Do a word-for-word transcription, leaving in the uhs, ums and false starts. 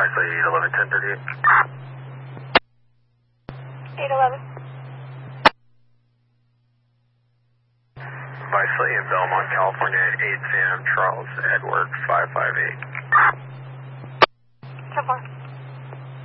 Vice eight eleven, ten thirty-eight. eight eleven. Vice in Belmont, California, eight Sam Charles Edward five five eight. ten four.